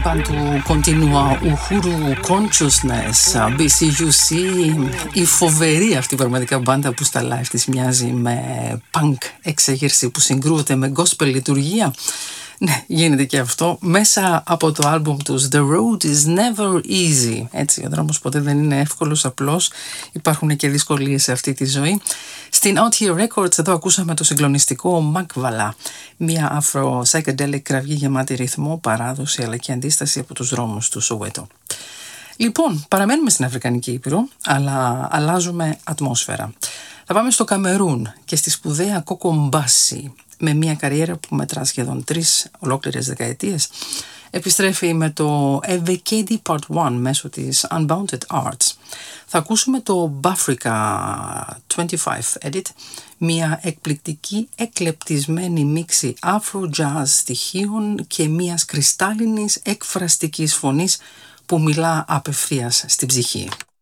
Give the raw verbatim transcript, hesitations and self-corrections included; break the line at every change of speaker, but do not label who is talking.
band του Continua Uhuru Consciousness, μπι σι γιου σι, η φοβερή αυτή πραγματικά μπάντα που στα live της μοιάζει με punk εξέγερση που συγκρούεται με gospel λειτουργία. Ναι, γίνεται και αυτό μέσα από το άλμπουμ τους The Road is Never Easy. Έτσι, ο δρόμος ποτέ δεν είναι εύκολος, απλώς υπάρχουν και δυσκολίες σε αυτή τη ζωή. Στην Out Here Records εδώ ακούσαμε το συγκλονιστικό Makvala, μια afro-psychedelic κραυγή γεμάτη ρυθμό, παράδοση αλλά και αντίσταση από τους δρόμους του Σοβέτο. Λοιπόν, παραμένουμε στην Αφρικανική Ήπειρο, αλλά αλλάζουμε ατμόσφαιρα. Θα πάμε στο Καμερούν και στη σπουδαία Κόκο Μπάση, με μια καριέρα που μετρά σχεδόν τρεις ολόκληρες δεκαετίες. Επιστρέφει με το Evekedi Part ένα μέσω της Unbounded Arts. Θα ακούσουμε το Bafrika είκοσι πέντε Edit, μια εκπληκτική εκλεπτισμένη μίξη Afro-Jazz στοιχείων και μιας κρυστάλλινης εκφραστικής φωνής που μιλά απευθείας στην ψυχή.